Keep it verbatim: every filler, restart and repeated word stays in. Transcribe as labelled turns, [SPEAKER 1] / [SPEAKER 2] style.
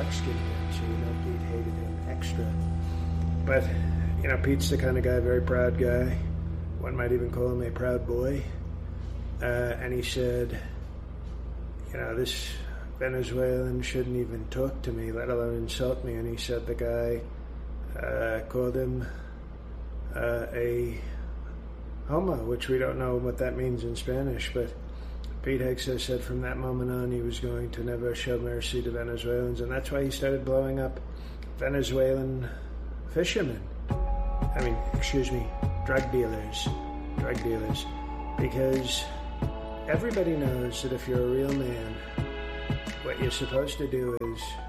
[SPEAKER 1] dark-skinned guy, so you know Pete hated him extra. But, you know, Pete's the kind of guy, very proud guy. One might even call him a proud boy. Uh, and he said, you know, this Venezuelan shouldn't even talk to me, let alone insult me. And he said the guy uh, called him uh, a homo, which we don't know what that means in Spanish, but Pete Hegseth said from that moment on he was going to never show mercy to Venezuelans, and that's why he started blowing up Venezuelan fishermen. I mean, excuse me, drug dealers, drug dealers, because everybody knows that if you're a real man, what you're supposed to do is